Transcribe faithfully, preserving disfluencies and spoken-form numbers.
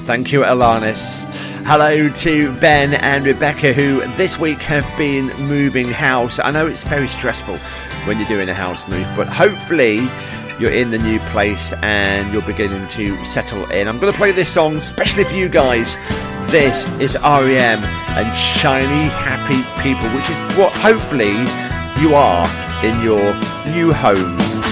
Thank you, Alanis. Hello to Ben and Rebecca, who this week have been moving house. I know it's very stressful when you're doing a house move, but hopefully you're in the new place and you're beginning to settle in. I'm going to play this song especially for you guys. This is R E M and Shiny Happy People, which is what hopefully you are in your new home.